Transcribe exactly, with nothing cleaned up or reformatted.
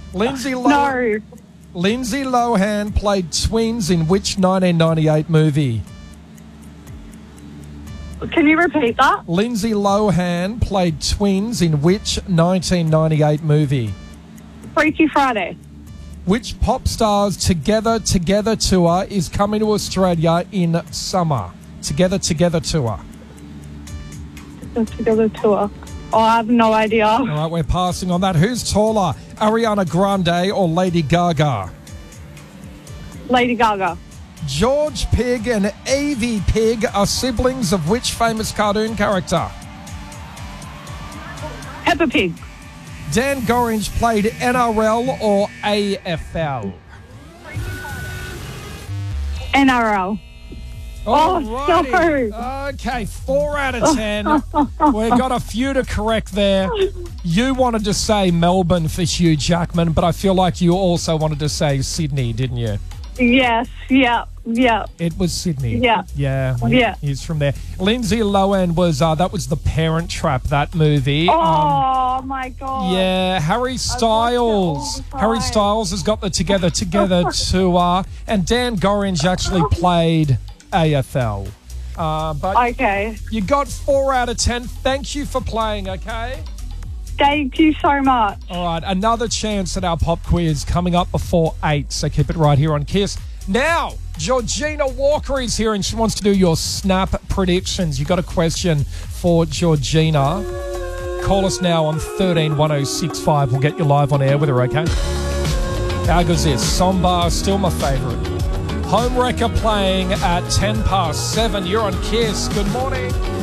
Lindsay Lohan. No. Lindsay Lohan played twins in which nineteen ninety-eight movie? Can you repeat that? Lindsay Lohan played twins in which nineteen ninety-eight movie? Freaky Friday. Which pop stars Together Together tour is coming to Australia in summer? Together Together tour. Together tour. Oh, I have no idea. All right, we're passing on that. Who's taller, Ariana Grande or Lady Gaga? Lady Gaga. George Pig and Evie Pig are siblings of which famous cartoon character? Peppa Pig. Dan Gorringe played N R L or A F L? N R L. Oh, Alrighty. no. Okay, four out of ten. We've got a few to correct there. You wanted to say Melbourne for Hugh Jackman, but I feel like you also wanted to say Sydney, didn't you? Yes, yeah, yeah. It was Sydney. Yeah. Yeah. Yeah. He's from there. Lindsay Lohan was, uh, that was The Parent Trap, that movie. Oh, Um, my God. Yeah, Harry Styles. the time. Harry Styles has got the Together Together tour, and Dan Gorringe actually played A F L. Uh, but Okay. you got four out of ten. Thank you for playing, okay? Thank you so much. All right, another chance at our pop quiz coming up before eight, so keep it right here on Kiss. Now, Georgina Walker is here and she wants to do your snap predictions. You got a question for Georgina? Call us now on thirteen one oh six five. We'll get you live on air with her, okay? How good's this? Sombar, still my favourite. Home Wrecker playing at ten past seven. You're on Kiss. Good morning.